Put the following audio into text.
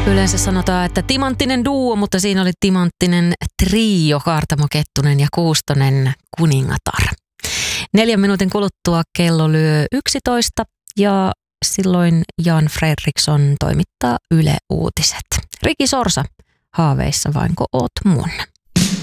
Yleensä sanotaan, että timanttinen duo, mutta siinä oli timanttinen trio, Kaartamo Kettunen ja Kuustonen kuningatar. 4 minuutin kuluttua kello lyö 11 ja silloin Jan Fredriksson toimittaa Yle Uutiset. Riki Sorsa, haaveissa vainko oot mun?